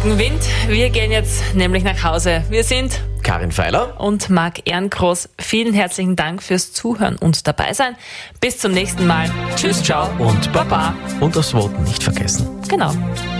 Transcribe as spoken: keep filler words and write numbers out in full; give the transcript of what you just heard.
Rückenwind. Wir gehen jetzt nämlich nach Hause. Wir sind Karin Feiler und Marc Ehrengroß. Vielen herzlichen Dank fürs Zuhören und dabei sein. Bis zum nächsten Mal. Tschüss, ciao und Baba. Und das Voten nicht vergessen. Genau.